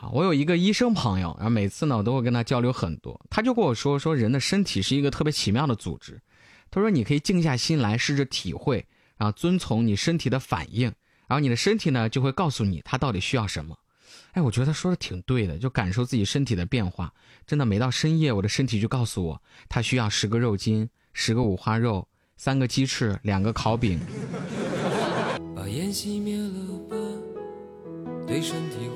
我有一个医生朋友，然后每次呢我都会跟他交流很多，他就跟我说人的身体是一个特别奇妙的组织。他说你可以静下心来试着体会，然后遵从你身体的反应，然后你的身体呢就会告诉你他到底需要什么。我觉得他说的挺对的，就感受自己身体的变化。真的每到深夜，我的身体就告诉我他需要10个肉筋，10个五花肉，3个鸡翅，2个烤饼。 把烟熄灭了吧，对身体